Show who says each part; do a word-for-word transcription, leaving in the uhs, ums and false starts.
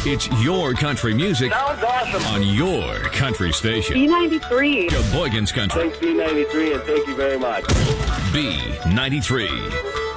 Speaker 1: It's your country music.
Speaker 2: Sounds awesome.
Speaker 1: On your country station.
Speaker 3: B ninety-three.
Speaker 1: Sheboygan's Country.
Speaker 2: Thanks, B ninety-three, and thank you very much.
Speaker 1: B ninety-three.